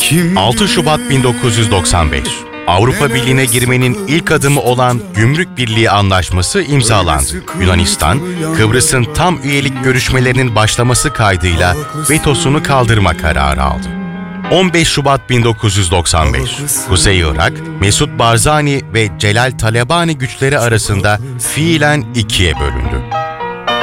6 Şubat 1995. Avrupa Birliği'ne girmenin ilk adımı olan Gümrük Birliği Anlaşması imzalandı. Yunanistan, Kıbrıs'ın tam üyelik görüşmelerinin başlaması kaydıyla vetosunu kaldırma kararı aldı. 15 Şubat 1995, Kuzey Irak, Mesut Barzani ve Celal Talabani güçleri arasında fiilen ikiye bölündü.